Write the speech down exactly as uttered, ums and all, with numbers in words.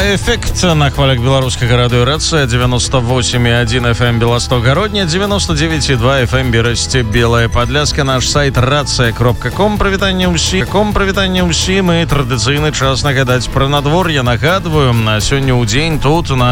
Эфект на хвалях беларускага радыёрацыя девяносто восемь и один эф эм Белосток Городня, девяносто девять и два эф эм Берасці Белая Падляска, наш сайт рация кропка ком. Прывітанне ўсім, ком прывітанне ўсім і традыцыйны час нагадаць пра надвор'е. Нагадваю, на сёння ў дзень тут на